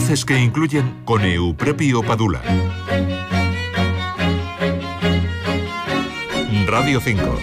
Voces que incluyen con Eupropio Padula. Radio 5.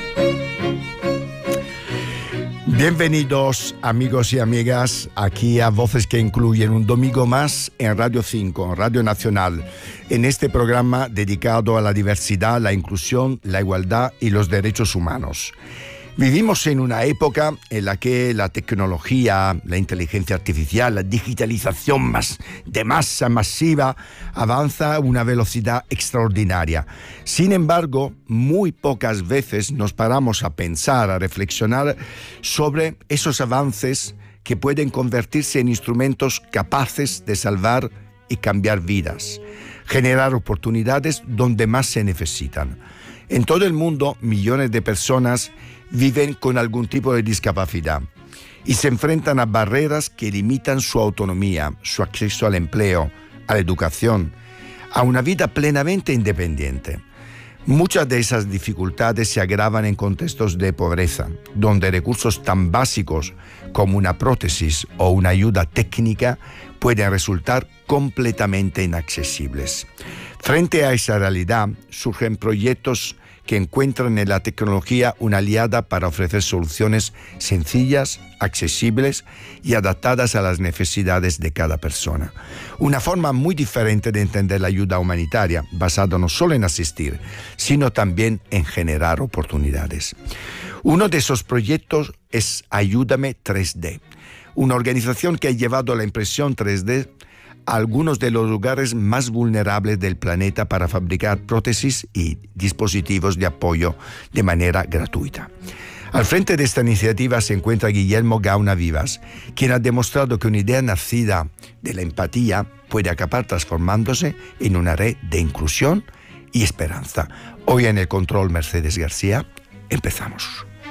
Bienvenidos amigos y amigas aquí a Voces que incluyen, un domingo más en Radio 5, en Radio Nacional, en este programa dedicado a la diversidad, la inclusión, la igualdad y los derechos humanos. Vivimos en una época en la que la tecnología, la inteligencia artificial, la digitalización de masa masiva avanza a una velocidad extraordinaria. Sin embargo, muy pocas veces nos paramos a pensar, a reflexionar sobre esos avances que pueden convertirse en instrumentos capaces de salvar y cambiar vidas, generar oportunidades donde más se necesitan. En todo el mundo, millones de personas viven con algún tipo de discapacidad y se enfrentan a barreras que limitan su autonomía, su acceso al empleo, a la educación, a una vida plenamente independiente. Muchas de esas dificultades se agravan en contextos de pobreza, donde recursos tan básicos como una prótesis o una ayuda técnica pueden resultar completamente inaccesibles. Frente a esa realidad, surgen proyectos que encuentran en la tecnología una aliada para ofrecer soluciones sencillas, accesibles y adaptadas a las necesidades de cada persona. Una forma muy diferente de entender la ayuda humanitaria, basada no solo en asistir, sino también en generar oportunidades. Uno de esos proyectos es Ayúdame 3D, una organización que ha llevado la impresión 3D a algunos de los lugares más vulnerables del planeta para fabricar prótesis y dispositivos de apoyo de manera gratuita. Al frente de esta iniciativa se encuentra Guillermo Gauna Vivas, quien ha demostrado que una idea nacida de la empatía puede acabar transformándose en una red de inclusión y esperanza. Hoy en el control Mercedes García. Empezamos.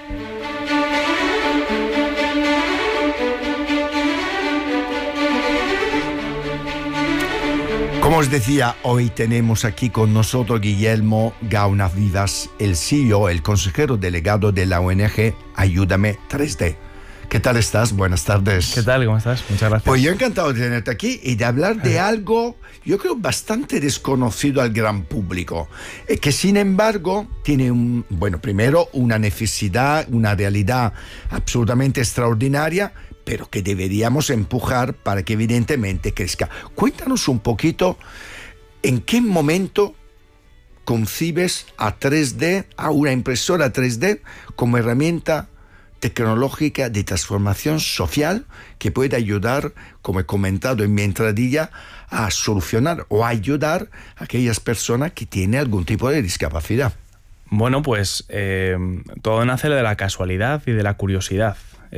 Como os decía, hoy tenemos aquí con nosotros Guillermo Gauna Vivas, el CEO, el consejero delegado de la ONG Ayúdame 3D. ¿Qué tal estás? Buenas tardes. ¿Qué tal? ¿Cómo estás? Muchas gracias. Pues yo encantado de tenerte aquí y de hablar de algo, yo creo, bastante desconocido al gran público, que sin embargo tiene primero una necesidad, una realidad absolutamente extraordinaria, pero que deberíamos empujar para que evidentemente crezca. Cuéntanos un poquito en qué momento concibes a 3D, a una impresora 3D como herramienta tecnológica de transformación social que puede ayudar, como he comentado en mi entradilla, a solucionar o a ayudar a aquellas personas que tienen algún tipo de discapacidad. Bueno, pues todo nace de la casualidad y de la curiosidad.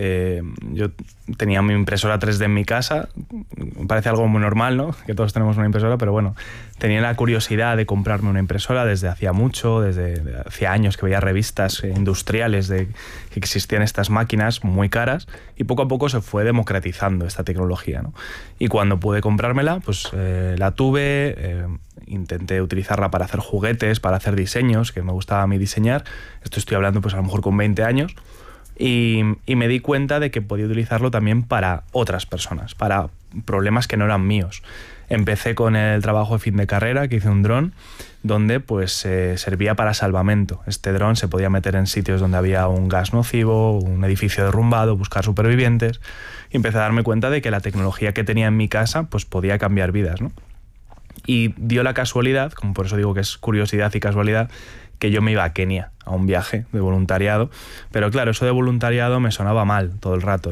Yo tenía mi impresora 3D en mi casa, me parece algo muy normal, ¿no? Que todos tenemos una impresora, pero bueno, tenía la curiosidad de comprarme una impresora desde hacía mucho, desde hacía años que veía revistas industriales de que existían estas máquinas muy caras y poco a poco se fue democratizando esta tecnología, ¿no? Y cuando pude comprármela, pues la tuve, intenté utilizarla para hacer juguetes, para hacer diseños, que me gustaba a mí diseñar. Esto estoy hablando pues a lo mejor con 20 años. Y me di cuenta de que podía utilizarlo también para otras personas, para problemas que no eran míos. Empecé con el trabajo de fin de carrera, que hice un dron, donde pues servía para salvamento. Este dron se podía meter en sitios donde había un gas nocivo, un edificio derrumbado, buscar supervivientes. Y empecé a darme cuenta de que la tecnología que tenía en mi casa pues podía cambiar vidas, ¿no? Y dio la casualidad, como por eso digo que es curiosidad y casualidad, que yo me iba a Kenia a un viaje de voluntariado, pero claro, eso de voluntariado me sonaba mal todo el rato.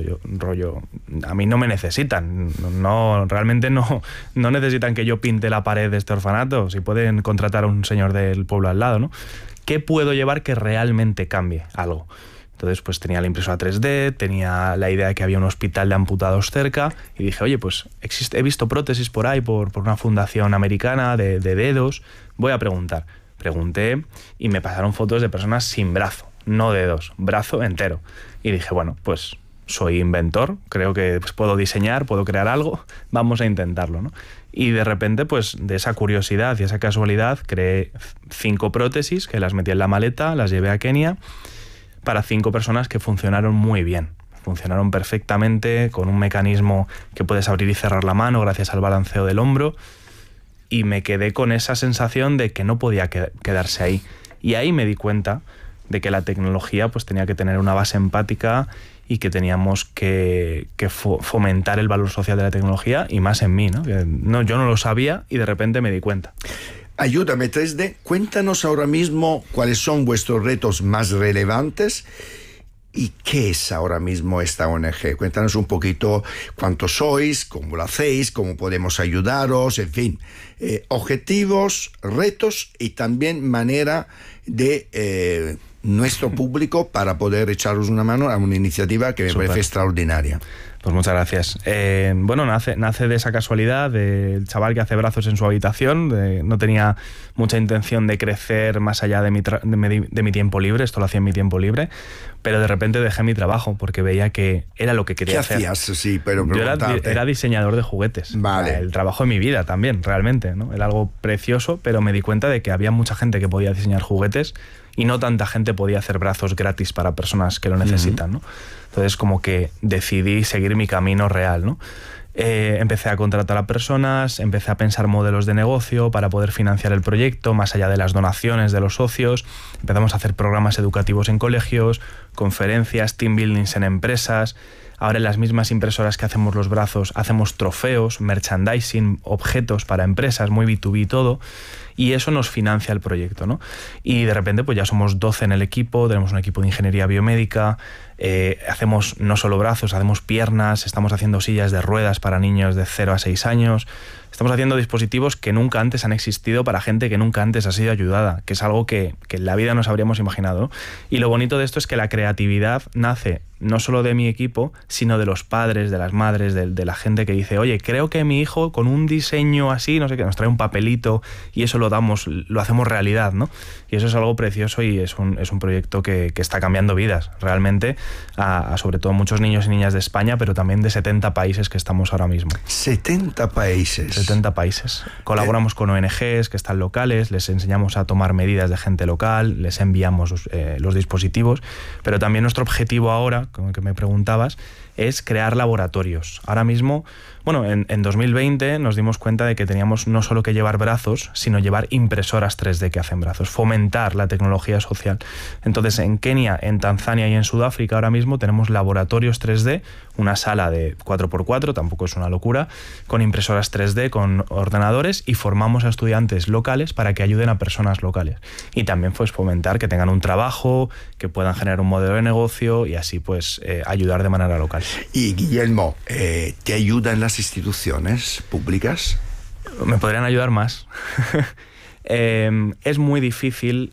A mí no me necesitan, realmente no necesitan que yo pinte la pared de este orfanato, si pueden contratar a un señor del pueblo al lado, ¿no? ¿Qué puedo llevar que realmente cambie algo? Entonces pues tenía la impresora 3D, tenía la idea de que había un hospital de amputados cerca y dije, oye, pues he visto prótesis por ahí, por una fundación americana de dedos, voy a preguntar. Pregunté y me pasaron fotos de personas sin brazo, no dedos, brazo entero. Y dije, bueno, pues soy inventor, creo que pues, puedo diseñar, puedo crear algo, vamos a intentarlo, ¿no? Y de repente, pues de esa curiosidad y esa casualidad, creé 5 prótesis que las metí en la maleta, las llevé a Kenia para 5 personas que funcionaron muy bien. funcionaron perfectamente, con un mecanismo que puedes abrir y cerrar la mano gracias al balanceo del hombro, y me quedé con esa sensación de que no podía quedarse ahí. Y ahí me di cuenta de que la tecnología pues tenía que tener una base empática y que teníamos que fomentar el valor social de la tecnología, y más en mí, ¿no? Yo no lo sabía y de repente me di cuenta. Ayúdame 3D, cuéntanos ahora mismo cuáles son vuestros retos más relevantes y qué es ahora mismo esta ONG. Cuéntanos un poquito cuántos sois, cómo lo hacéis, cómo podemos ayudaros, en fin, objetivos, retos y también manera de nuestro público para poder echaros una mano a una iniciativa que me parece extraordinaria. Pues muchas gracias. Bueno, nace de esa casualidad del chaval que hace brazos en su habitación. No tenía mucha intención de crecer más allá de mi tiempo libre. Esto lo hacía en mi tiempo libre. Pero de repente dejé mi trabajo porque veía que era lo que quería hacer. ¿Qué hacías? Sí, pero yo era diseñador de juguetes. Vale. El trabajo de mi vida también, realmente, ¿no? Era algo precioso, pero me di cuenta de que había mucha gente que podía diseñar juguetes y no tanta gente podía hacer brazos gratis para personas que lo necesitan, ¿no? Entonces como que decidí seguir mi camino real, ¿no? Empecé a contratar a personas, empecé a pensar modelos de negocio para poder financiar el proyecto, más allá de las donaciones de los socios. Empezamos a hacer programas educativos en colegios, conferencias, team buildings en empresas. Ahora en las mismas impresoras que hacemos los brazos, hacemos trofeos, merchandising, objetos para empresas, muy B2B todo. Y eso nos financia el proyecto, ¿no? Y de repente pues ya somos 12 en el equipo, tenemos un equipo de ingeniería biomédica, hacemos no solo brazos, hacemos piernas, estamos haciendo sillas de ruedas para niños de 0 a 6 años, estamos haciendo dispositivos que nunca antes han existido para gente que nunca antes ha sido ayudada, que es algo que en la vida nos habríamos imaginado, ¿no? Y lo bonito de esto es que la creatividad nace no solo de mi equipo, sino de los padres, de las madres, de la gente que dice, oye, creo que mi hijo con un diseño así, no sé qué, nos trae un papelito y eso lo hacemos realidad, ¿no? Y eso es algo precioso y es un proyecto que está cambiando vidas, realmente, a sobre todo muchos niños y niñas de España, pero también de 70 países que estamos ahora mismo. 70 países. 70 países. Colaboramos con ONGs que están locales, les enseñamos a tomar medidas de gente local, les enviamos los dispositivos, pero también nuestro objetivo ahora, como que me preguntabas, es crear laboratorios. Ahora mismo, bueno, en 2020 nos dimos cuenta de que teníamos no solo que llevar brazos, sino llevar impresoras 3D que hacen brazos, fomentar la tecnología social. Entonces, en Kenia, en Tanzania y en Sudáfrica ahora mismo tenemos laboratorios 3D, una sala de 4x4, tampoco es una locura, con impresoras 3D, con ordenadores, y formamos a estudiantes locales para que ayuden a personas locales. Y también pues fomentar que tengan un trabajo, que puedan generar un modelo de negocio y así pues ayudar de manera local. Y Guillermo, ¿te ayudan las instituciones públicas? Me podrían ayudar más. Es muy difícil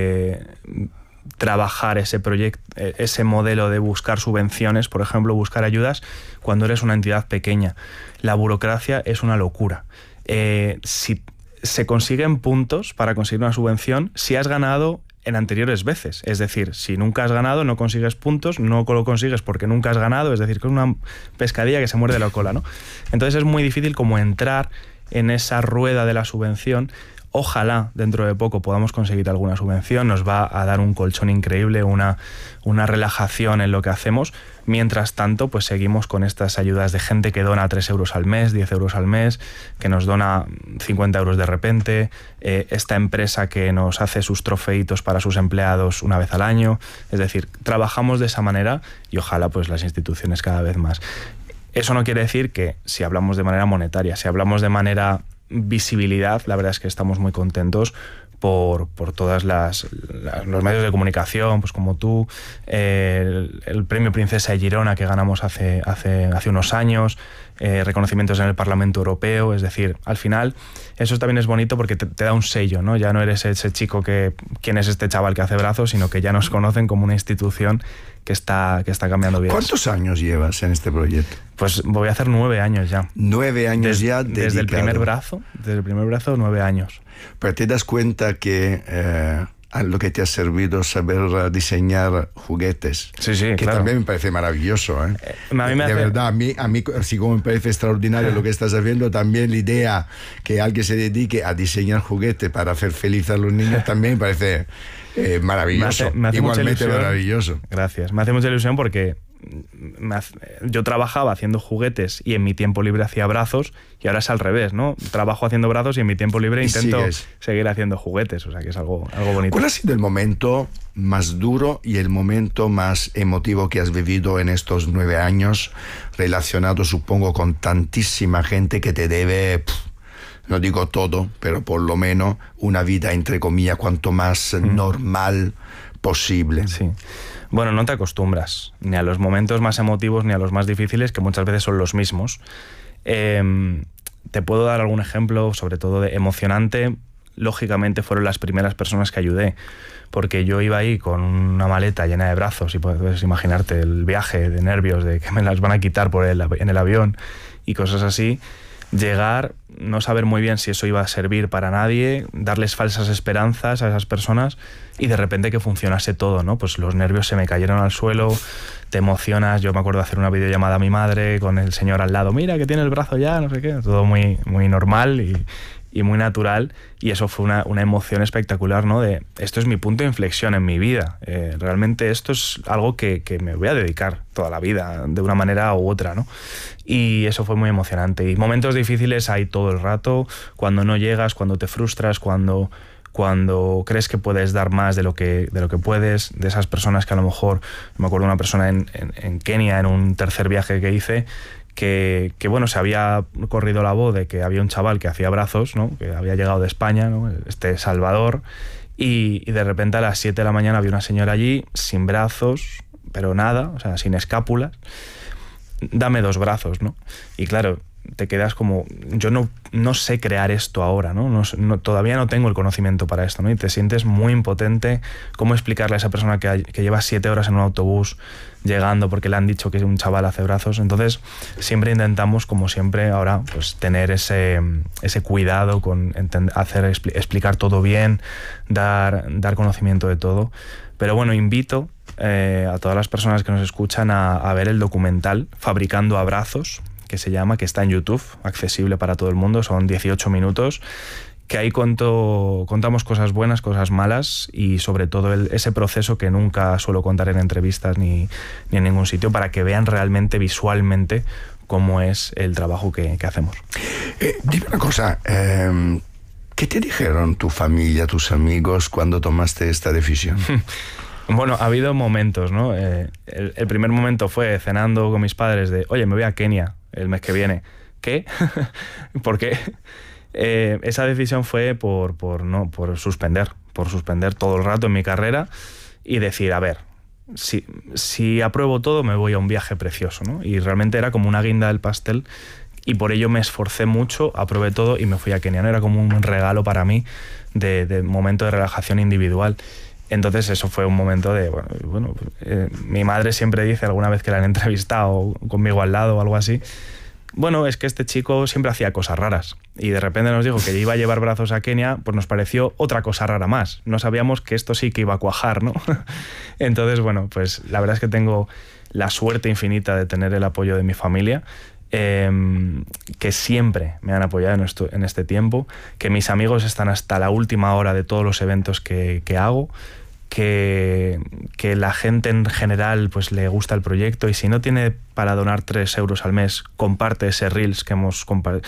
trabajar ese proyecto, ese modelo de buscar subvenciones, por ejemplo, buscar ayudas cuando eres una entidad pequeña. La burocracia es una locura. Si se consiguen puntos para conseguir una subvención, si has ganado en anteriores veces. Es decir, si nunca has ganado, no consigues puntos, no lo consigues porque nunca has ganado, es decir, que es una pescadilla que se muerde la cola, ¿no? Entonces es muy difícil como entrar en esa rueda de la subvención. Ojalá dentro de poco podamos conseguir alguna subvención, nos va a dar un colchón increíble, una relajación en lo que hacemos. Mientras tanto, pues seguimos con estas ayudas de gente que dona 3 euros al mes, 10 euros al mes, que nos dona 50 euros de repente, esta empresa que nos hace sus trofeitos para sus empleados una vez al año. Es decir, trabajamos de esa manera y ojalá pues las instituciones cada vez más. Eso no quiere decir que si hablamos de manera monetaria, si hablamos de manera visibilidad, la verdad es que estamos muy contentos por todas los medios de comunicación, pues como tú, el premio Princesa de Girona que ganamos hace unos años, reconocimientos en el Parlamento Europeo. Es decir, al final eso también es bonito porque te da un sello, ¿no? Ya no eres ese chico quién es este chaval que hace brazos, sino que ya nos conocen como una institución que está cambiando vidas. ¿Cuántos años llevas en este proyecto? Pues voy a hacer 9 años ya. 9 años ya dedicado. Desde el primer brazo 9 años. Pero te das cuenta que a lo que te ha servido saber diseñar juguetes. Sí, sí, que claro. También me parece maravilloso, ¿eh? Verdad, a mí así como me parece extraordinario lo que estás haciendo, también la idea que alguien se dedique a diseñar juguetes para hacer feliz a los niños también me parece maravilloso. Me hace igualmente mucha ilusión. Maravilloso. Gracias. Me hace mucha ilusión porque yo trabajaba haciendo juguetes y en mi tiempo libre hacía brazos, y ahora es al revés, ¿no? Trabajo haciendo brazos y en mi tiempo libre intento seguir haciendo juguetes, o sea que es algo bonito. ¿Cuál ha sido el momento más duro y el momento más emotivo que has vivido en estos 9 años, relacionado, supongo, con tantísima gente que te debe, no digo todo, pero por lo menos una vida, entre comillas, cuanto más normal posible? Sí. Bueno, no te acostumbras ni a los momentos más emotivos ni a los más difíciles, que muchas veces son los mismos. Te puedo dar algún ejemplo, sobre todo de emocionante. Lógicamente fueron las primeras personas que ayudé, porque yo iba ahí con una maleta llena de brazos y puedes imaginarte el viaje de nervios, de que me las van a quitar en el avión y cosas así. Llegar, no saber muy bien si eso iba a servir para nadie, darles falsas esperanzas a esas personas y de repente que funcionase todo, ¿no? Pues los nervios se me cayeron al suelo, te emocionas. Yo me acuerdo de hacer una videollamada a mi madre con el señor al lado, mira que tiene el brazo ya, no sé qué, todo muy, muy normal y muy natural, y eso fue una emoción espectacular, ¿no? De esto es mi punto de inflexión en mi vida, realmente esto es algo que me voy a dedicar toda la vida de una manera u otra, ¿no? Y eso fue muy emocionante. Y momentos difíciles hay todo el rato, cuando no llegas, cuando te frustras, cuando crees que puedes dar más de lo que puedes, de esas personas que a lo mejor, me acuerdo de una persona en Kenia, en un tercer viaje que hice, que bueno, se había corrido la voz de que había un chaval que hacía brazos, ¿no? Que había llegado de España, ¿no? Salvador, y de repente a las 7 de la mañana había una señora allí sin brazos, pero nada, o sea, sin escápulas. Dame 2 brazos, ¿no? Y claro, te quedas como, yo no sé crear esto ahora, ¿no? Todavía no tengo el conocimiento para esto, ¿no? Y te sientes muy impotente. ¿Cómo explicarle a esa persona que lleva 7 horas en un autobús llegando porque le han dicho que un chaval hace brazos? Entonces siempre intentamos, como siempre ahora, pues tener ese cuidado con explicar todo bien, dar conocimiento de todo. Pero bueno, invito a todas las personas que nos escuchan a ver el documental Fabricando Abrazos, que se llama, que está en YouTube, accesible para todo el mundo, son 18 minutos, que ahí contamos cosas buenas, cosas malas, y sobre todo ese proceso que nunca suelo contar en entrevistas ni en ningún sitio, para que vean realmente visualmente cómo es el trabajo que hacemos. Dime una cosa, ¿qué te dijeron tu familia, tus amigos cuando tomaste esta decisión? Bueno, ha habido momentos, ¿no? El primer momento fue cenando con mis padres de, oye, me voy a Kenia el mes que viene. ¿Qué? ¿Por qué? Esa decisión fue por suspender todo el rato en mi carrera y decir, a ver, si apruebo todo me voy a un viaje precioso, ¿no? Y realmente era como una guinda del pastel, y por ello me esforcé mucho, aprobé todo y me fui a Kenia, ¿no? Era como un regalo para mí de momento de relajación individual. Entonces eso fue un momento de, mi madre siempre dice, alguna vez que la han entrevistado conmigo al lado o algo así, bueno, es que este chico siempre hacía cosas raras, y de repente nos dijo que iba a llevar brazos a Kenia, pues nos pareció otra cosa rara más. No sabíamos que esto sí que iba a cuajar, ¿no? Entonces, bueno, pues la verdad es que tengo la suerte infinita de tener el apoyo de mi familia, que siempre me han apoyado en este tiempo, que mis amigos están hasta la última hora de todos los eventos que hago, que la gente en general pues le gusta el proyecto, y si no tiene para donar 3 euros al mes, comparte ese Reels que hemos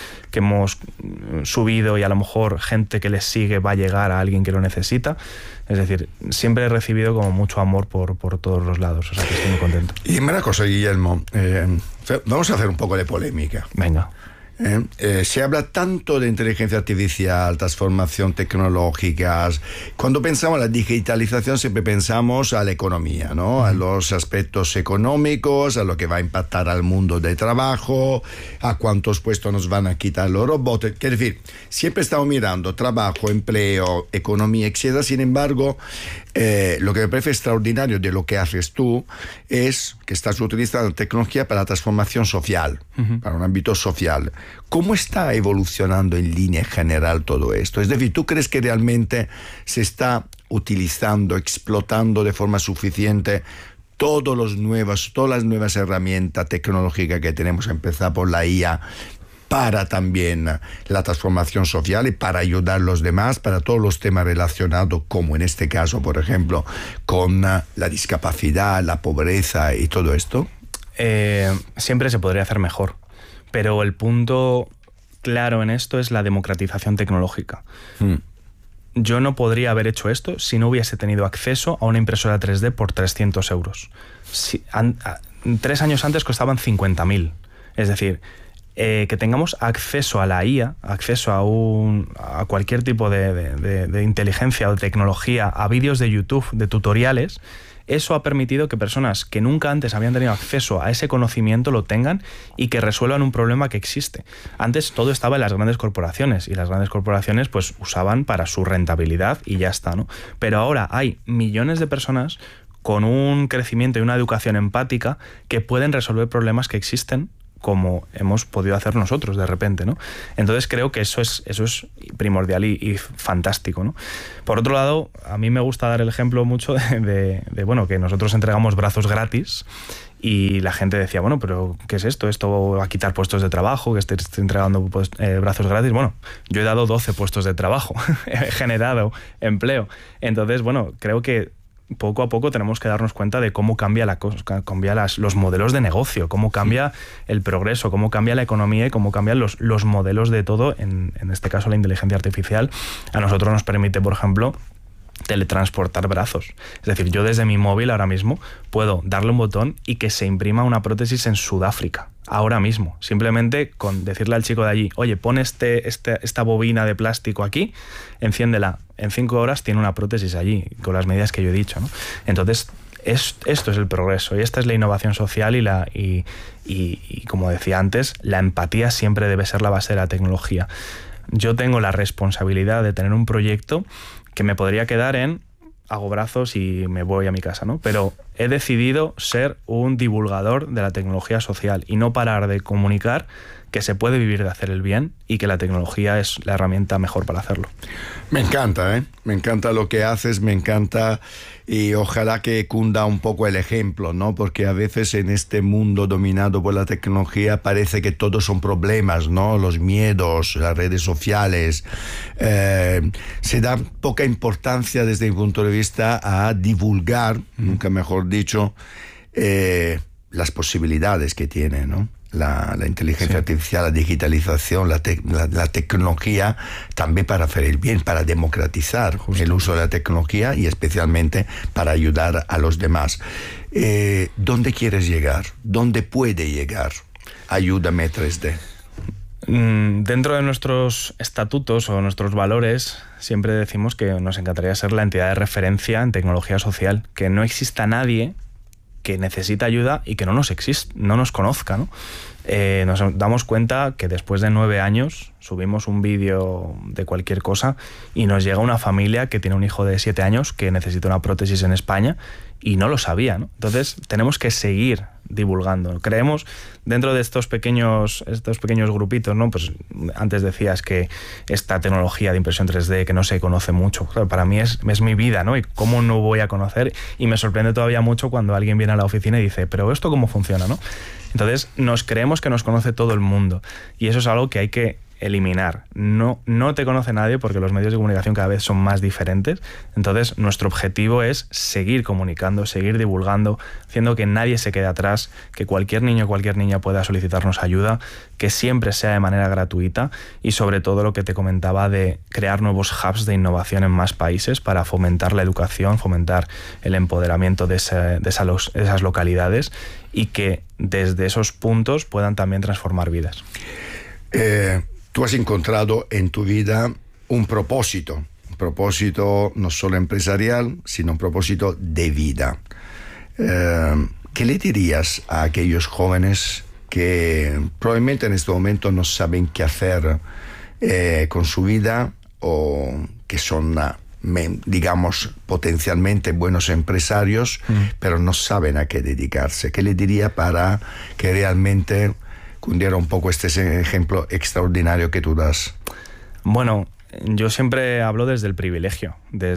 subido, y a lo mejor gente que les sigue va a llegar a alguien que lo necesita. Es decir, siempre he recibido como mucho amor por todos los lados, o sea que estoy muy contento. Y dime una cosa, Guillermo, vamos a hacer un poco de polémica. Venga. Se habla tanto de inteligencia artificial, transformación tecnológica. Cuando pensamos en la digitalización siempre pensamos a la economía, ¿no? A los aspectos económicos, a lo que va a impactar al mundo del trabajo, a cuántos puestos nos van a quitar los robots. Es decir, siempre estamos mirando trabajo, empleo, economía, etc. Sin embargo, lo que me parece extraordinario de lo que haces tú es que estás utilizando tecnología para la transformación social, para un ámbito social. ¿Cómo está evolucionando en línea general todo esto? Es decir, ¿tú crees que realmente se está utilizando, explotando de forma suficiente todas las nuevas herramientas tecnológicas que tenemos, a empezar por la IA, para también la transformación social y para ayudar a los demás, para todos los temas relacionados, como en este caso, por ejemplo, con la discapacidad, la pobreza y todo esto? Siempre se podría hacer mejor, pero el punto claro en esto es la democratización tecnológica. Yo no podría haber hecho esto si no hubiese tenido acceso a una impresora 3D por 300 euros. 3 años antes costaban 50.000. Es decir, que tengamos acceso a la IA, acceso a cualquier tipo de inteligencia o de tecnología, a vídeos de YouTube, de tutoriales. Eso ha permitido que personas que nunca antes habían tenido acceso a ese conocimiento lo tengan y que resuelvan un problema que existe. Antes todo estaba en las grandes corporaciones y las grandes corporaciones pues usaban para su rentabilidad y ya está, ¿no? Pero ahora hay millones de personas con un crecimiento y una educación empática que pueden resolver problemas que existen como hemos podido hacer nosotros de repente, ¿no? Entonces creo que eso es primordial y fantástico, ¿no? Por otro lado, a mí me gusta dar el ejemplo mucho de bueno, que nosotros entregamos brazos gratis y la gente decía, bueno, pero ¿qué es esto? ¿Esto va a quitar puestos de trabajo? ¿Que estoy entregando brazos gratis? Bueno, yo he dado 12 puestos de trabajo, he generado empleo. Entonces, bueno, creo que poco a poco tenemos que darnos cuenta de cómo cambia los modelos de negocio, cómo cambia el progreso, cómo cambia la economía y cómo cambian los modelos de todo. En este caso, la inteligencia artificial a nosotros nos permite, por ejemplo, teletransportar brazos. Es decir, yo desde mi móvil ahora mismo puedo darle un botón y que se imprima una prótesis en Sudáfrica. Ahora mismo, simplemente con decirle al chico de allí, oye, pon esta bobina de plástico aquí, enciéndela, en 5 horas tiene una prótesis allí, con las medidas que yo he dicho, ¿no? Entonces, esto es el progreso y esta es la innovación social y como decía antes, la empatía siempre debe ser la base de la tecnología. Yo tengo la responsabilidad de tener un proyecto que me podría quedar en hago brazos y me voy a mi casa, ¿no? Pero he decidido ser un divulgador de la tecnología social y no parar de comunicar que se puede vivir de hacer el bien y que la tecnología es la herramienta mejor para hacerlo. Me encanta, ¿eh? Me encanta lo que haces, me encanta y ojalá que cunda un poco el ejemplo, ¿no? Porque a veces en este mundo dominado por la tecnología parece que todos son problemas, ¿no? Los miedos, las redes sociales. Se da poca importancia desde mi punto de vista a divulgar, nunca mejor dicho, las posibilidades que tiene, ¿no? La inteligencia artificial, la digitalización, la tecnología, también para hacer el bien, para democratizar el uso de la tecnología y especialmente para ayudar a los demás. ¿Dónde quieres llegar? ¿Dónde puede llegar? Ayúdame 3D. Dentro de nuestros estatutos o nuestros valores siempre decimos que nos encantaría ser la entidad de referencia en tecnología social, que no exista nadie que necesita ayuda y que no nos conozca, ¿no? Nos damos cuenta que después de 9 años subimos un vídeo de cualquier cosa y nos llega una familia que tiene un hijo de 7 años que necesita una prótesis en España y no lo sabía, ¿no? Entonces tenemos que seguir divulgando. Creemos dentro de estos pequeños grupitos, ¿no? Pues antes decías que esta tecnología de impresión 3D que no se conoce mucho, claro, para mí es mi vida, ¿no? Y cómo no voy a conocer, y me sorprende todavía mucho cuando alguien viene a la oficina y dice, pero ¿esto cómo funciona, no? Entonces nos creemos que nos conoce todo el mundo y eso es algo que hay que eliminar. No te conoce nadie porque los medios de comunicación cada vez son más diferentes. Entonces nuestro objetivo es seguir comunicando, seguir divulgando, haciendo que nadie se quede atrás, que cualquier niño o cualquier niña pueda solicitarnos ayuda, que siempre sea de manera gratuita y sobre todo lo que te comentaba de crear nuevos hubs de innovación en más países para fomentar la educación, fomentar el empoderamiento de esas localidades y que desde esos puntos puedan también transformar vidas. Tú has encontrado en tu vida un propósito no solo empresarial, sino un propósito de vida. ¿Qué le dirías a aquellos jóvenes que probablemente en este momento no saben qué hacer con su vida o que son, digamos, potencialmente buenos empresarios, pero no saben a qué dedicarse? ¿Qué le diría para que realmente cundiera un poco este ejemplo extraordinario que tú das? Bueno, yo siempre hablo desde el privilegio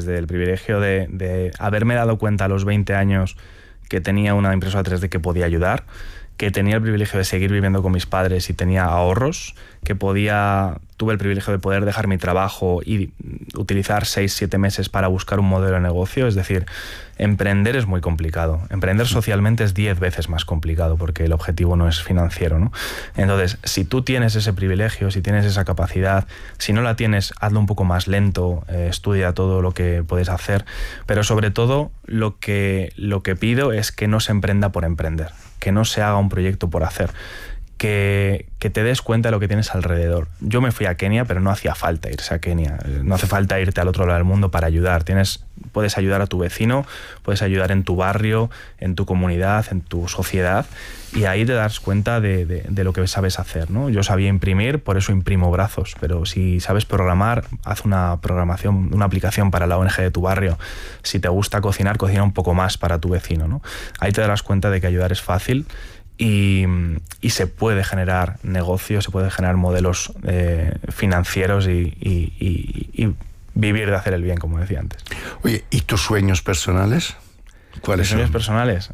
de haberme dado cuenta a los 20 años que tenía una impresora 3D que podía ayudar, que tenía el privilegio de seguir viviendo con mis padres y tenía ahorros, que podía tuve el privilegio de poder dejar mi trabajo y utilizar 6-7 meses para buscar un modelo de negocio. Es decir, emprender es muy complicado. Emprender socialmente es 10 veces más complicado porque el objetivo no es financiero, ¿no? Entonces, si tú tienes ese privilegio, si tienes esa capacidad, si no la tienes, hazlo un poco más lento, estudia todo lo que puedes hacer, pero sobre todo lo que pido es que no se emprenda por emprender, que no se haga un proyecto por hacer. Que te des cuenta de lo que tienes alrededor. Yo me fui a Kenia, pero no hacía falta irse a Kenia. No hace falta irte al otro lado del mundo para ayudar. Puedes ayudar a tu vecino, puedes ayudar en tu barrio, en tu comunidad, en tu sociedad, y ahí te das cuenta de lo que sabes hacer, ¿no? Yo sabía imprimir, por eso imprimo brazos, pero si sabes programar, haz una programación, una aplicación para la ONG de tu barrio. Si te gusta cocinar, cocina un poco más para tu vecino, ¿no? Ahí te darás cuenta de que ayudar es fácil. Y se puede generar negocios, se puede generar modelos financieros y vivir de hacer el bien, como decía antes. Oye, ¿y tus sueños personales? ¿Cuáles son? ¿Sueños personales?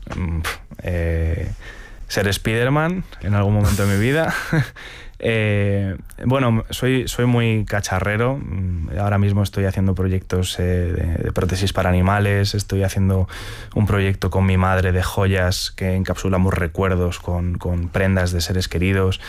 Ser Spiderman en algún momento de mi vida. Bueno, soy muy cacharrero. Ahora mismo estoy haciendo proyectos de prótesis para animales. Estoy haciendo un proyecto con mi madre de joyas que encapsulamos recuerdos con prendas de seres queridos.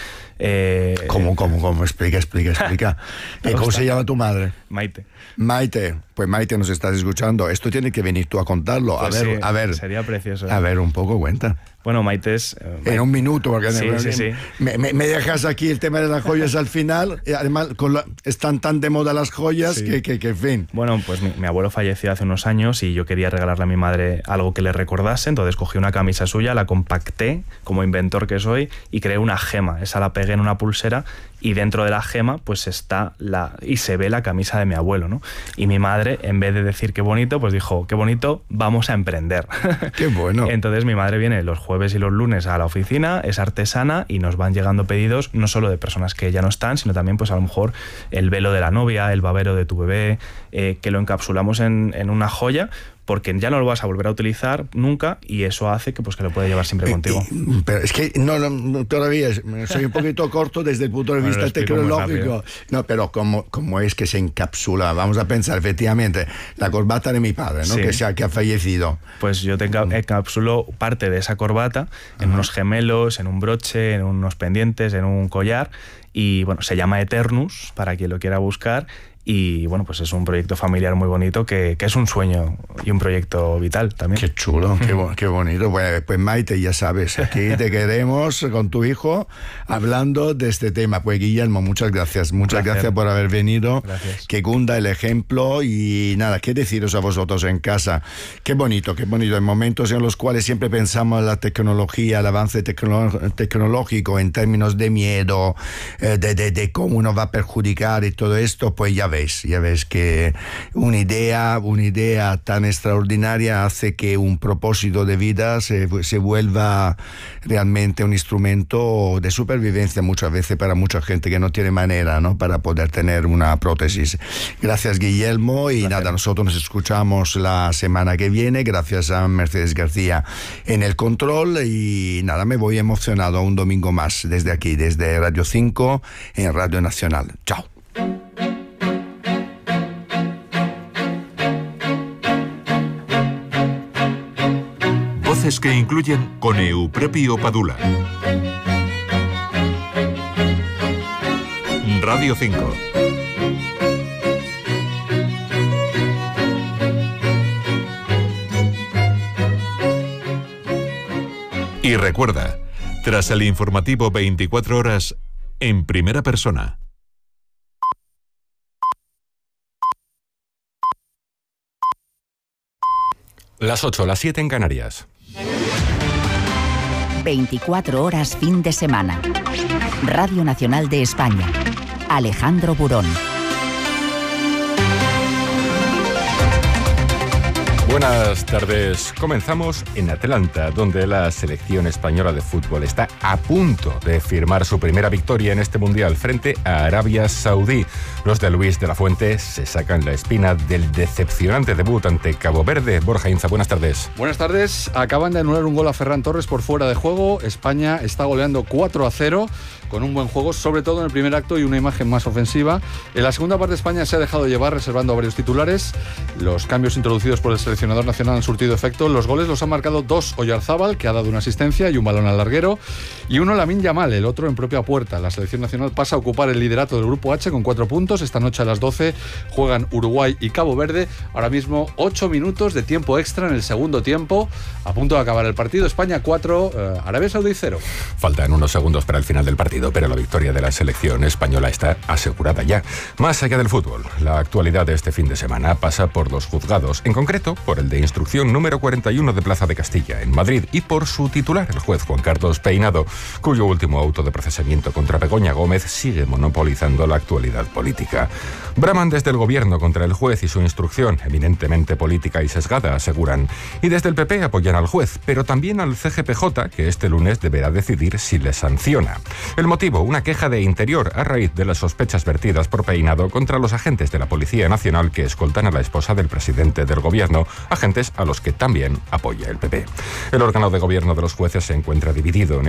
¿Cómo? Explica. ¿Cómo se llama tu madre? Maite. Maite, pues Maite, nos estás escuchando. Esto tiene que venir tú a contarlo. Pues a ver. Sería precioso. A ver, un poco, cuenta. Bueno, Maite es... En un minuto, porque sí. Me dejas aquí el tema de las joyas al final. Y además, están tan de moda las joyas que en fin. Bueno, pues mi abuelo falleció hace unos años y yo quería regalarle a mi madre algo que le recordase. Entonces cogí una camisa suya, la compacté como inventor que soy y creé una gema. Esa la pegué en una pulsera y dentro de la gema pues está y se ve la camisa de mi abuelo, ¿no? Y mi madre, en vez de decir qué bonito, pues dijo, qué bonito, vamos a emprender. Qué bueno. Entonces mi madre viene los jueves y los lunes a la oficina, es artesana y nos van llegando pedidos no solo de personas que ya no están, sino también pues a lo mejor el velo de la novia, el babero de tu bebé, que lo encapsulamos en una joya, porque ya no lo vas a volver a utilizar nunca y eso hace que lo puedas llevar siempre contigo. Pero es que no todavía soy un poquito corto desde el punto de vista tecnológico. No, pero como es que se encapsula, vamos a pensar efectivamente, la corbata de mi padre, ¿no? Sí. que ha fallecido. Pues yo encapsulo parte de esa corbata en unos gemelos, en un broche, en unos pendientes, en un collar y bueno, se llama Eternus para quien lo quiera buscar. Y bueno, pues es un proyecto familiar muy bonito que es un sueño y un proyecto vital también. Qué chulo, qué bonito. Pues Maite, ya sabes, aquí te queremos con tu hijo hablando de este tema. Pues Guillermo, muchas gracias por haber venido. Gracias. Que cunda el ejemplo y nada, qué deciros a vosotros en casa. Qué bonito. En momentos en los cuales siempre pensamos en la tecnología, el avance tecnológico en términos de miedo, de cómo nos va a perjudicar y todo esto, pues ya ves que una idea tan extraordinaria hace que un propósito de vida se vuelva realmente un instrumento de supervivencia muchas veces para mucha gente que no tiene manera, ¿no?, para poder tener una prótesis. Gracias, Guillermo, y nada, nosotros nos escuchamos la semana que viene. Gracias a Mercedes García en el control y nada, me voy emocionado un domingo más desde aquí, desde Radio 5 en Radio Nacional. Chao. Voces que incluyen con Euprepio Padula. Radio 5. Y recuerda, tras el informativo 24 horas, en primera persona. Las 8, las 7 en Canarias. 24 horas fin de semana. Radio Nacional de España. Alejandro Burón. Buenas tardes. Comenzamos en Atlanta, donde la selección española de fútbol está a punto de firmar su primera victoria en este Mundial frente a Arabia Saudí. Los de Luis de la Fuente se sacan la espina del decepcionante debut ante Cabo Verde. Borja Inza, buenas tardes. Buenas tardes. Acaban de anular un gol a Ferran Torres por fuera de juego. España está goleando 4-0 con un buen juego, sobre todo en el primer acto y una imagen más ofensiva. En la segunda parte España se ha dejado llevar reservando a varios titulares. Los cambios introducidos por el seleccionador nacional han surtido efecto. Los goles los han marcado dos Oyarzábal, que ha dado una asistencia y un balón al larguero, y uno Lamine Yamal, el otro en propia puerta. La selección nacional pasa a ocupar el liderato del grupo H con 4 puntos. Esta noche a las 12 juegan Uruguay y Cabo Verde. Ahora mismo 8 minutos de tiempo extra en el segundo tiempo. A punto de acabar el partido. España 4, Arabia Saudí 0. Faltan unos segundos para el final del partido, pero la victoria de la selección española está asegurada ya. Más allá del fútbol, la actualidad de este fin de semana pasa por los juzgados, en concreto por el de instrucción número 41 de Plaza de Castilla, en Madrid, y por su titular, el juez Juan Carlos Peinado, cuyo último auto de procesamiento contra Begoña Gómez sigue monopolizando la actualidad política. Braman desde el gobierno contra el juez y su instrucción, eminentemente política y sesgada, aseguran. Y desde el PP apoyan al juez, pero también al CGPJ, que este lunes deberá decidir si le sanciona. El motivo, una queja de Interior a raíz de las sospechas vertidas por Peinado contra los agentes de la Policía Nacional que escoltan a la esposa del presidente del gobierno, agentes a los que también apoya el PP. El órgano de gobierno de los jueces se encuentra dividido en